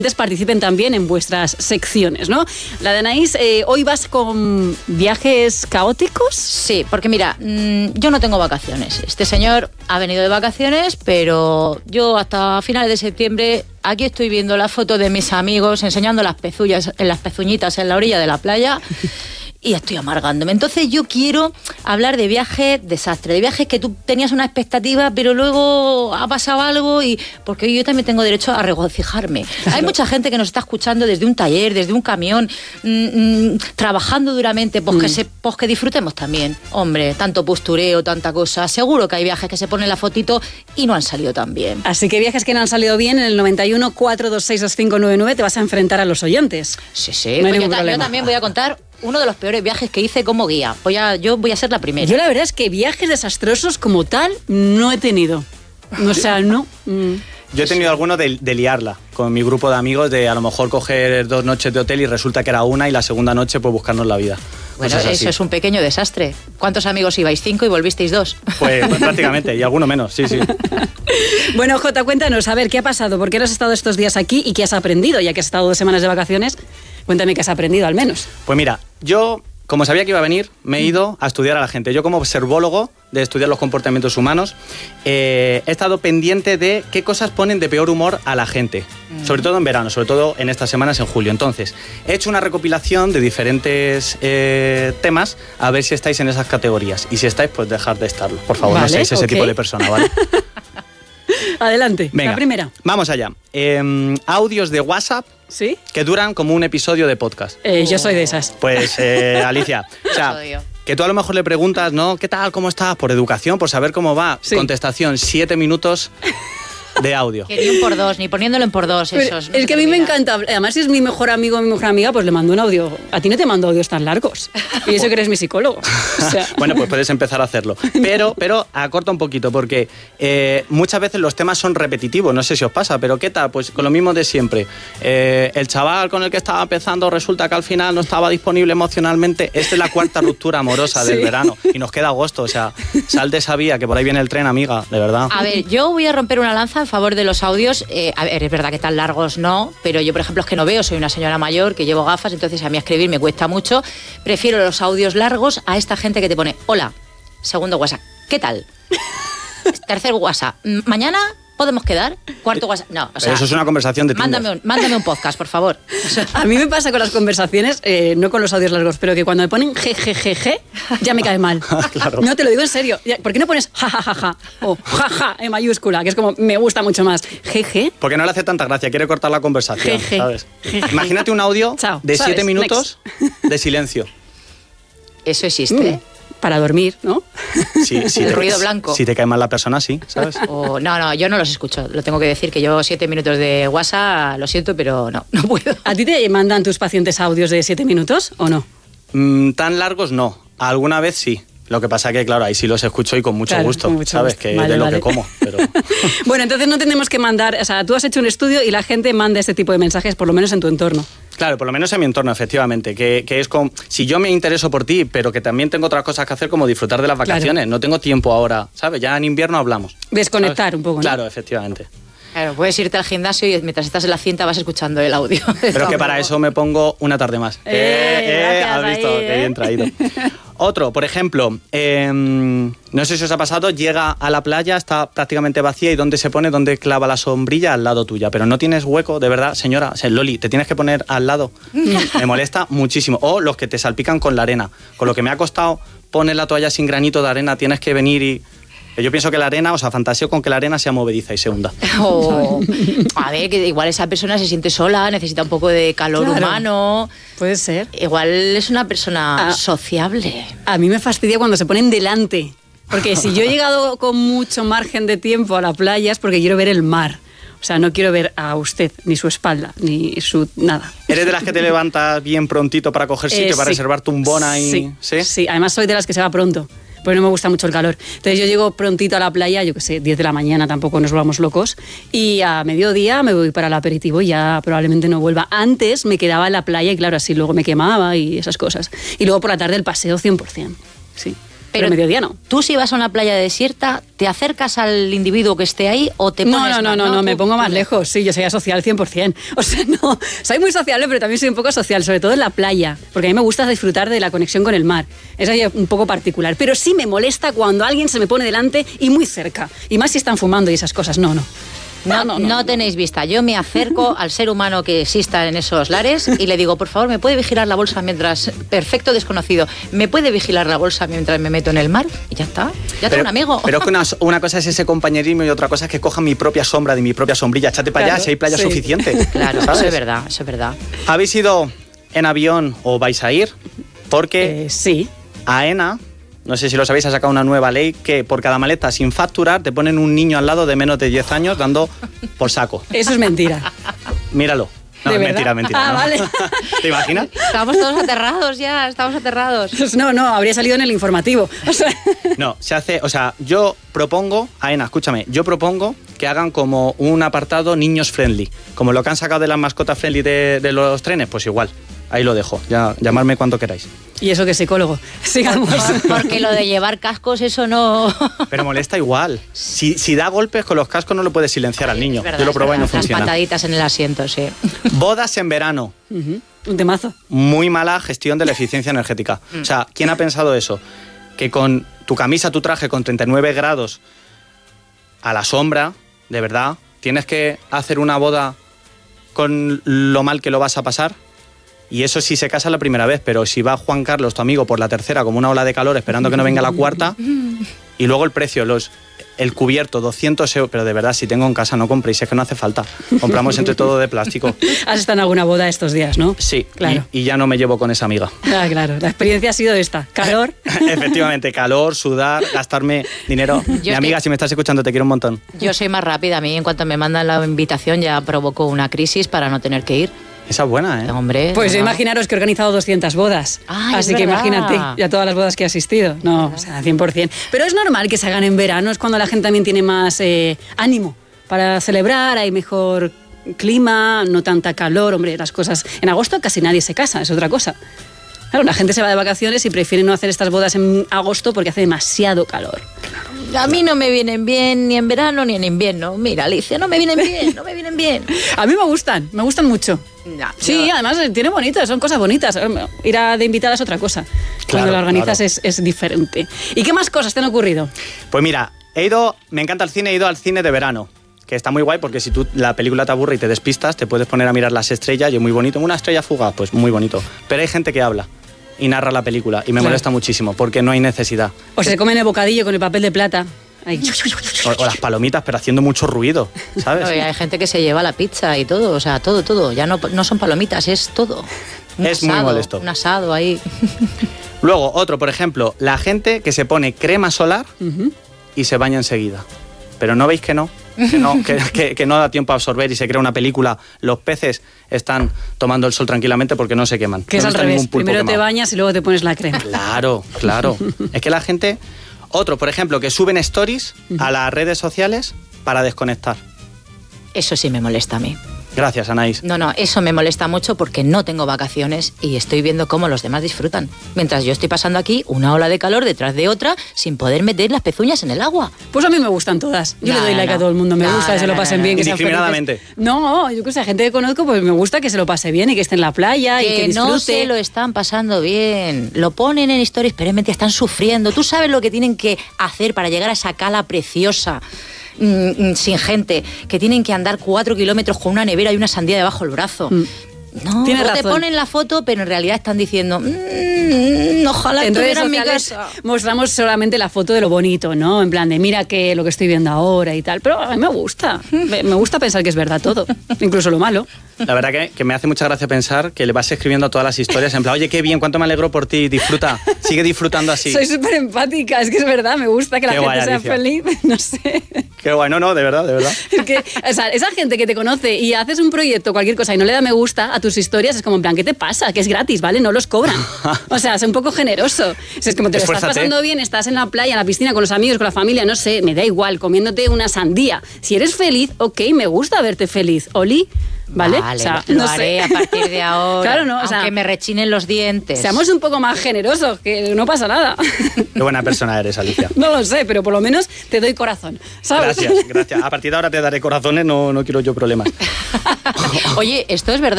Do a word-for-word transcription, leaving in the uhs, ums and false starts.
participen también en vuestras secciones, ¿no? La de Anaís, eh, ¿hoy vas con viajes caóticos? Sí, porque mira, mmm, yo no tengo vacaciones. Este señor ha venido de vacaciones, pero yo hasta finales de septiembre aquí estoy viendo las fotos de mis amigos enseñando las pezullas, las pezuñitas en la orilla de la playa. Y estoy amargándome. Entonces yo quiero hablar de viajes desastre, de viajes que tú tenías una expectativa, pero luego ha pasado algo y porque yo también tengo derecho a regocijarme. Claro. Hay mucha gente que nos está escuchando desde un taller, desde un camión, mmm, trabajando duramente, pues, mm. que se, pues que disfrutemos también. Hombre, tanto postureo, tanta cosa. Seguro que hay viajes que se ponen la fotito y no han salido tan bien. Así que viajes que no han salido bien, en el noventa y uno, cuatro dos seis, dos cinco nueve nueve te vas a enfrentar a los oyentes. Sí, sí. No pues yo, ta- yo también voy a contar uno de los peores viajes que hice como guía. Voy a, yo voy a ser la primera. Yo la verdad es que viajes desastrosos como tal no he tenido. O sea, no. Mm. Yo he tenido algunos de, de liarla con mi grupo de amigos, de a lo mejor coger dos noches de hotel y resulta que era una y la segunda noche pues buscarnos la vida. Bueno, eso así. Es un pequeño desastre. ¿Cuántos amigos ibais? ¿Cinco y volvisteis dos? Pues, pues prácticamente, y alguno menos, sí, sí. Bueno, Jota, cuéntanos, a ver, ¿qué ha pasado? ¿Por qué has estado estos días aquí y qué has aprendido? Ya que has estado dos semanas de vacaciones, cuéntame qué has aprendido al menos. Pues mira, yo, como sabía que iba a venir, me he ido a estudiar a la gente. Yo como observólogo de estudiar los comportamientos humanos, eh, he estado pendiente de qué cosas ponen de peor humor a la gente. Mm. Sobre todo en verano, sobre todo en estas semanas en julio. Entonces, he hecho una recopilación de diferentes eh, temas a ver si estáis en esas categorías. Y si estáis, pues dejad de estarlo. Por favor, vale, no seáis ese okay. tipo de persona, ¿vale? Adelante, venga, la primera. Vamos allá. Eh, audios de WhatsApp. ¿Sí? Que duran como un episodio de podcast. Eh, yo soy de esas. Pues, eh, Alicia, o sea, que tú a lo mejor le preguntas, ¿no? ¿Qué tal? ¿Cómo estás? Por educación, por saber cómo va. Sí. Contestación, siete minutos de audio. Que ni un por dos, ni poniéndolo en por dos. Esos, no es que a mí me encanta. Además, si es mi mejor amigo o mi mejor amiga, pues le mando un audio. A ti no te mando audios tan largos. Y eso que eres mi psicólogo. O sea. Bueno, pues puedes empezar a hacerlo. Pero, pero acorta un poquito, porque eh, muchas veces los temas son repetitivos. No sé si os pasa, pero ¿qué tal? Pues con lo mismo de siempre. Eh, el chaval con el que estaba empezando resulta que al final no estaba disponible emocionalmente. Esta es la cuarta ruptura amorosa sí. del verano. Y nos queda agosto. O sea, sal de esa vía, que por ahí viene el tren, amiga, de verdad. A ver, yo voy a romper una lanza a favor de los audios. Eh, a ver, es verdad que tan largos no, pero yo, por ejemplo, es que no veo, soy una señora mayor que llevo gafas, entonces a mí escribir me cuesta mucho. Prefiero los audios largos a esta gente que te pone, hola, segundo WhatsApp, ¿qué tal? Tercer WhatsApp, mañana podemos quedar. Cuarto WhatsApp, no, o sea, eso es una conversación de mándame un, mándame un podcast, por favor. A mí me pasa con las conversaciones, eh, no con los audios largos, pero que cuando me ponen jejejeje, ya me cae mal. Claro. No, te lo digo en serio. ¿Por qué no pones jajajaja o jaja en mayúscula? Que es como, me gusta mucho más. Jeje. Porque no le hace tanta gracia, quiere cortar la conversación, jeje. ¿sabes? Jeje. Imagínate un audio Chao. de ¿sabes? siete minutos Next. de silencio. Eso existe. Mm. Para dormir, ¿no? Sí, sí. El te, ruido blanco. Si te cae mal la persona, sí, ¿sabes? O, no, no, yo no los escucho. Lo tengo que decir, que yo siete minutos de WhatsApp, lo siento, pero no, no puedo. ¿A ti te mandan tus pacientes audios de siete minutos o no? Mm, tan largos no. Alguna vez sí. Lo que pasa que, claro, ahí sí los escucho y con mucho claro, gusto, con mucho ¿sabes? Gusto. Que vale, de lo vale. que como. Pero... Bueno, entonces no tenemos que mandar... O sea, tú has hecho un estudio y la gente manda este tipo de mensajes, por lo menos en tu entorno. Claro, por lo menos en mi entorno, efectivamente. Que, que es como... Si yo me intereso por ti, pero que también tengo otras cosas que hacer, como disfrutar de las vacaciones. Claro. No tengo tiempo ahora, ¿sabes? Ya en invierno hablamos. Desconectar ¿sabes? un poco, ¿no? Claro, efectivamente. Claro, puedes irte al gimnasio y mientras estás en la cinta vas escuchando el audio. Pero que para eso me pongo una tarde más. Eh, eh, eh, ¿Has visto? Ahí, Qué bien traído. Otro, por ejemplo, eh, no sé si os ha pasado, llega a la playa, está prácticamente vacía y ¿dónde se pone? ¿Dónde clava la sombrilla? Al lado tuya. Pero no tienes hueco, de verdad, señora. O sea, Loli, te tienes que poner al lado. Me molesta muchísimo. O los que te salpican con la arena. Con lo que me ha costado poner la toalla sin granito de arena, tienes que venir y... Yo pienso que la arena, o sea, fantaseo con que la arena sea movediza y se hunda. Oh, a ver, que igual esa persona se siente sola, necesita un poco de calor claro, humano. Puede ser. Igual es una persona ah, sociable. A mí me fastidia cuando se ponen delante. Porque si yo he llegado con mucho margen de tiempo a la playa es porque quiero ver el mar. O sea, no quiero ver a usted, ni su espalda, ni su... nada. ¿Eres de las que te levantas bien prontito para coger sitio, eh, para sí. reservarte un bona y...? Sí, sí, sí. Además soy de las que se va pronto. Porque no me gusta mucho el calor. Entonces yo llego prontito a la playa, yo qué sé, diez de la mañana, tampoco nos volvamos locos, y a mediodía me voy para el aperitivo y ya probablemente no vuelva. Antes me quedaba en la playa y claro, así luego me quemaba y esas cosas. Y luego por la tarde el paseo cien por ciento, sí. pero, pero mediodía no. Tú si vas a una playa desierta, ¿te acercas al individuo que esté ahí o te no, pones no, no, más, no, no, no, me tú, pongo más tú... lejos. Sí, yo soy asocial cien por ciento. O sea, no, soy muy sociable, pero también soy un poco social, sobre todo en la playa, porque a mí me gusta disfrutar de la conexión con el mar. Es ahí un poco particular. Pero sí me molesta cuando alguien se me pone delante y muy cerca. Y más si están fumando y esas cosas. No, no. No, no, no, no tenéis vista. Yo me acerco al ser humano que exista en esos lares y le digo, por favor, ¿me puede vigilar la bolsa mientras... Perfecto desconocido. ¿Me puede vigilar la bolsa mientras me meto en el mar? Y ya está. Ya tengo un amigo. Pero es que una, una cosa es ese compañerismo y otra cosa es que coja mi propia sombra de mi propia sombrilla. Échate para claro, allá si hay playa sí. suficiente. Claro, ¿sabes? eso es verdad, eso es verdad. ¿Habéis ido en avión o vais a ir? Porque eh, sí. AENA... No sé si lo sabéis, ha sacado una nueva ley que por cada maleta sin facturar te ponen un niño al lado de menos de diez años dando por saco. Eso es mentira. Míralo. No, ¿De es verdad? mentira, mentira. Ah, no. vale. ¿Te imaginas? Estamos todos aterrados ya, estamos aterrados. Pues no, no, habría salido en el informativo. O sea... No, se hace, o sea, yo propongo, AENA, escúchame, yo propongo que hagan como un apartado niños friendly, como lo que han sacado de las mascotas friendly de, de los trenes, pues igual. Ahí lo dejo, ya llamadme cuando queráis. Y eso que psicólogo. Sigamos. Por, porque lo de llevar cascos, eso no... Pero molesta igual. Si, si da golpes con los cascos no lo puedes silenciar al niño. Verdad, yo lo probé y no Las funciona. pataditas en el asiento, sí. Bodas en verano. Uh-huh. Un temazo. Muy mala gestión de la eficiencia energética. O sea, ¿quién ha pensado eso? Que con tu camisa, tu traje con treinta y nueve grados a la sombra, de verdad, tienes que hacer una boda con lo mal que lo vas a pasar. Y eso sí se casa la primera vez, pero si va Juan Carlos, tu amigo, por la tercera como una ola de calor esperando que no venga la cuarta, y luego el precio, los el cubierto, doscientos euros, pero de verdad, si tengo en casa no compréis, es que no hace falta. Compramos entre todo de plástico. Has estado en alguna boda estos días, ¿no? Sí, claro. y, y ya no me llevo con esa amiga. Ah, claro, la experiencia ha sido esta, calor. Efectivamente, calor, sudar, gastarme dinero. Yo Mi amiga, estoy... si me estás escuchando, te quiero un montón. Yo soy más rápida, a mí en cuanto me mandan la invitación ya provoco una crisis para no tener que ir. Esa es buena, ¿eh? Hombre, Pues no. imaginaros que he organizado doscientas bodas. Ay, Así es que verdad. imagínate, ya todas las bodas que he asistido. No, o sea, cien por ciento. Pero es normal que se hagan en verano, es cuando la gente también tiene más eh, ánimo para celebrar, hay mejor clima, no tanta calor. Hombre, las cosas... En agosto casi nadie se casa, es otra cosa. Claro, la gente se va de vacaciones y prefiere no hacer estas bodas en agosto porque hace demasiado calor. A mí no me vienen bien ni en verano ni en invierno. Mira, Alicia, no me vienen bien, no me vienen bien. A mí me gustan, me gustan mucho. No, Sí, no. además tiene bonitas, son cosas bonitas. Ir a de invitada es otra cosa. Cuando Claro, la organizas claro. es, es diferente. ¿Y qué más cosas te han ocurrido? Pues mira, he ido, me encanta el cine, he ido al cine de verano, que está muy guay porque si tú la película te aburre y te despistas, te puedes poner a mirar las estrellas y es muy bonito. Una estrella fugaz, pues muy bonito. Pero hay gente que habla y narra la película y me Claro. molesta muchísimo porque no hay necesidad. O se comen el bocadillo con el papel de plata. Ahí. O, o las palomitas, pero haciendo mucho ruido, ¿sabes? Oye, hay gente que se lleva la pizza y todo, o sea, todo, todo. Ya no, no son palomitas, es todo. Un Es muy asado, molesto. Un asado ahí. Luego, otro, por ejemplo, la gente que se pone crema solar Ujú. y se baña enseguida. Pero ¿no veis que no? Que no, que, que- que no da tiempo a absorber y se crea una película. Los peces están tomando el sol tranquilamente porque no se queman. Que es No al está revés. ningún pulpo Primero te quemado. bañas y luego te pones la crema. Claro, claro. Es que la gente... Otro, por ejemplo, que suben stories a las redes sociales para desconectar. Eso sí me molesta a mí. Gracias, Anaís. No, no, eso me molesta mucho porque no tengo vacaciones y estoy viendo cómo los demás disfrutan. Mientras yo estoy pasando aquí una ola de calor detrás de otra sin poder meter las pezuñas en el agua. Pues a mí me gustan todas. Yo No, le doy like no. a todo el mundo. Me No, gusta que no, se lo no, pasen no, bien. no. Que sean Indiscriminadamente. felices. No, yo que sé, gente que conozco, pues me gusta que se lo pase bien y que esté en la playa y que Que disfrute. no se lo están pasando bien. Lo ponen en stories, pero realmente están sufriendo. Tú sabes lo que tienen que hacer para llegar a esa cala preciosa, mm, mm, sin gente, que tienen que andar cuatro kilómetros con una nevera y una sandía debajo del brazo. Mm. No, Tienes o te razón. ponen la foto, pero en realidad están diciendo, "Mm, ojalá En redes estuviera en mi sociales casa". mostramos solamente la foto de lo bonito, ¿no? En plan de mira que lo que estoy viendo ahora y tal. Pero a mí me gusta. Me, me gusta pensar que es verdad todo. Incluso lo malo. La verdad que, que me hace mucha gracia pensar que le vas escribiendo a todas las historias en plan, oye, qué bien, cuánto me alegro por ti, disfruta, sigue disfrutando así. Soy súper empática. Es que es verdad. Me gusta que la Qué gente guay, sea Alicia. feliz. No sé. Qué guay, no, no, de verdad, de verdad. Es que, o sea, esa gente que te conoce y haces un proyecto, cualquier cosa, y no le da me gusta a tus historias, es como en plan, ¿qué te pasa? Que es gratis, ¿vale? No los cobran. O sea, es un poco generoso. Es como te lo estás Esfuérzate. pasando bien, estás en la playa, en la piscina, con los amigos, con la familia, no sé, me da igual, comiéndote una sandía. Si eres feliz, ok, me gusta verte feliz. Oli, ¿vale? Vale, o sea, lo no haré sé. a partir de ahora. Claro, no, o aunque sea, me rechinen los dientes. Seamos un poco más generosos, que no pasa nada. Qué buena persona eres, Alicia. No lo sé, pero por lo menos te doy corazón, ¿sabes? Gracias, gracias. A partir de ahora te daré corazones, no, no quiero yo problemas. Oye, esto es verdad.